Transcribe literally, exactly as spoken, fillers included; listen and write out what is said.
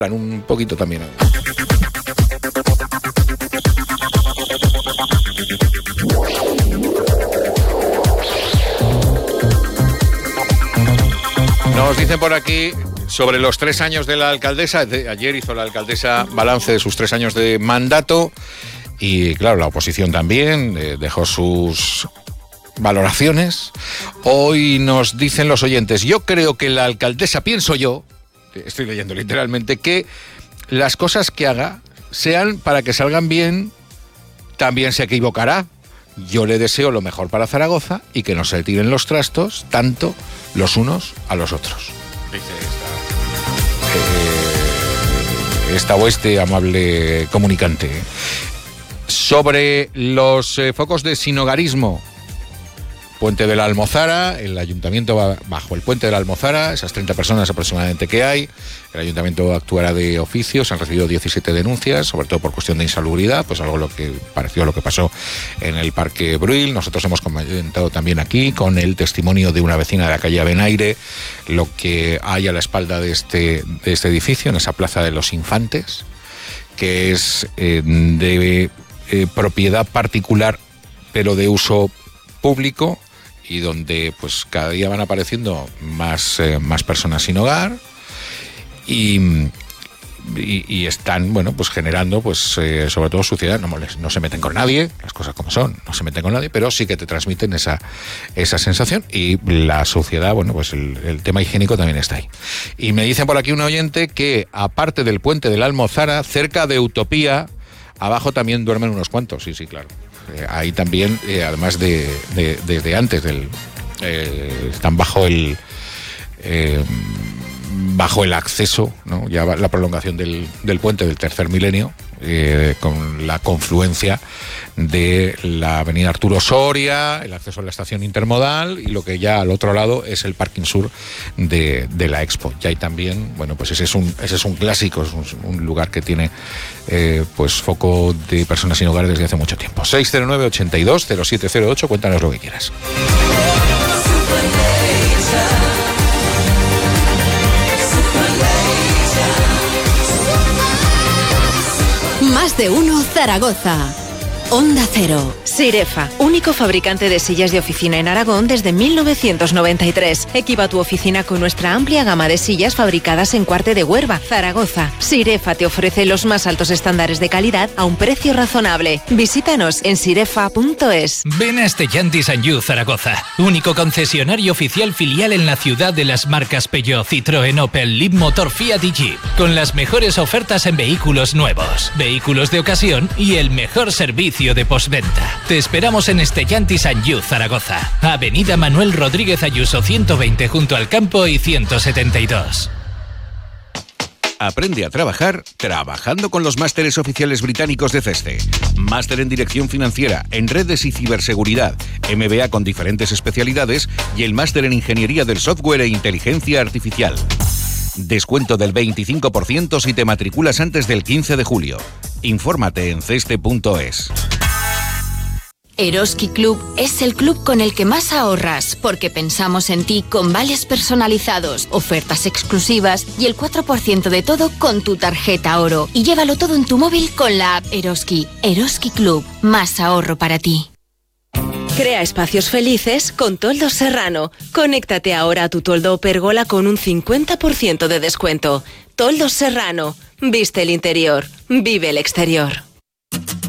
un poquito también. Nos dicen por aquí sobre los tres años de la alcaldesa. De, ayer hizo la alcaldesa balance de sus tres años de mandato y claro, la oposición también eh, dejó sus valoraciones. Hoy nos dicen los oyentes, yo creo que la alcaldesa, pienso yo, estoy leyendo literalmente, que las cosas que haga sean para que salgan bien, también se equivocará. Yo le deseo lo mejor para Zaragoza y que no se tiren los trastos tanto los unos a los otros. Dice esta, eh, esta o este amable comunicante. Sobre los eh, focos de sinhogarismo, Puente de la Almozara, el ayuntamiento va bajo el Puente de la Almozara, esas treinta personas aproximadamente que hay, el ayuntamiento actuará de oficio, se han recibido diecisiete denuncias, sobre todo por cuestión de insalubridad, pues algo lo que pareció lo que pasó en el Parque Bruil. Nosotros hemos comentado también aquí, con el testimonio de una vecina de la calle Avenaire, lo que hay a la espalda de este, de este edificio, en esa Plaza de los Infantes, que es eh, de eh, propiedad particular, pero de uso público, y donde pues cada día van apareciendo más, eh, más personas sin hogar y, y, y están, bueno, pues generando pues eh, sobre todo suciedad. No, no se meten con nadie, las cosas como son, no se meten con nadie, pero sí que te transmiten esa, esa sensación, y la suciedad, bueno, pues el, el tema higiénico también está ahí. Y me dicen por aquí un oyente que aparte del Puente de la Almozara, cerca de Utopía, abajo también duermen unos cuantos. Sí, sí, claro. Eh, ahí también, eh, además de, de desde antes del eh, están bajo el eh, bajo el acceso, ¿no? Ya la prolongación del, del puente del tercer milenio, eh, con la confluencia de la avenida Arturo Soria, el acceso a la estación intermodal y lo que ya al otro lado es el parking sur de, de la Expo. Ya hay también, bueno, pues ese es un, ese es un clásico, es un, un lugar que tiene eh, pues foco de personas sin hogar desde hace mucho tiempo. seis cero nueve, ochenta y dos, cero siete cero ocho, cuéntanos lo que quieras. Más de uno Zaragoza. Onda Cero. Sirefa, único fabricante de sillas de oficina en Aragón desde mil novecientos noventa y tres. Equipa tu oficina con nuestra amplia gama de sillas fabricadas en Cuarte de Huerva, Zaragoza. Sirefa te ofrece los más altos estándares de calidad a un precio razonable. Visítanos en sirefa punto es. Ven a Stellantis and You Zaragoza, único concesionario oficial filial en la ciudad de las marcas Peugeot, Citroën, Opel, Leapmotor, Fiat y Jeep, con las mejores ofertas en vehículos nuevos, vehículos de ocasión y el mejor servicio de postventa. Te esperamos en Stellantis and You Zaragoza, Avenida Manuel Rodríguez Ayuso ciento veinte junto al campo y ciento setenta y dos. Aprende a trabajar trabajando con los másteres oficiales británicos de CESCE. Máster en Dirección Financiera, en Redes y Ciberseguridad, M B A con diferentes especialidades y el Máster en Ingeniería del Software e Inteligencia Artificial. Descuento del veinticinco por ciento si te matriculas antes del quince de julio. Infórmate en ceste punto es. Eroski Club es el club con el que más ahorras, porque pensamos en ti con vales personalizados, ofertas exclusivas y el cuatro por ciento de todo con tu tarjeta oro. Y llévalo todo en tu móvil con la app Eroski. Eroski Club, más ahorro para ti. Crea espacios felices con Toldos Serrano. Conéctate ahora a tu toldo o pérgola con un cincuenta por ciento de descuento. Toldos Serrano. Viste el interior, vive el exterior.